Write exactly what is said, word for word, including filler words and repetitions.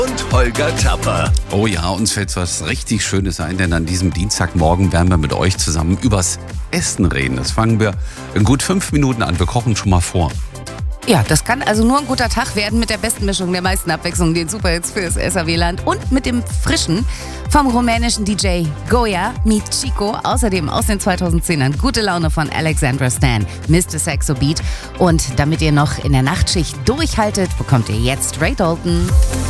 Und Holger Tapper. Oh ja, uns fällt was richtig Schönes ein, denn an diesem Dienstagmorgen werden wir mit euch zusammen übers Essen reden. Das fangen wir in gut fünf Minuten an. Wir kochen schon mal vor. Ja, das kann also nur ein guter Tag werden mit der besten Mischung der meisten Abwechslung, den Superhits fürs S R W-Land und mit dem frischen vom rumänischen D J Goya mit Chico. Außerdem aus den zweitausendzehnern Gute Laune von Alexandra Stan, Mister Saxo Beat. Und damit ihr noch in der Nachtschicht durchhaltet, bekommt ihr jetzt Ray Dalton.